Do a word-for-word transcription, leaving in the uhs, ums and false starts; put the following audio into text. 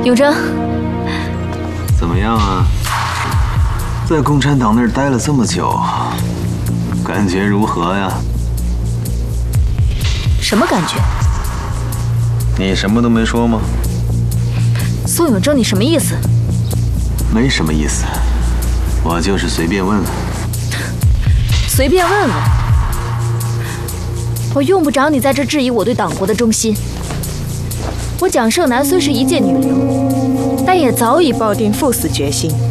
永贞， 怎么样啊？在共产党那儿待了这么久，感觉如何呀？ 什么感觉？ 你什么都没说吗？ 宋永贞，你什么意思？ 没什么意思，我就是随便问问。 随便问问？我用不着你在这质疑我对党国的忠心。我蒋胜男虽是一介女流，但也早已抱定赴死决心。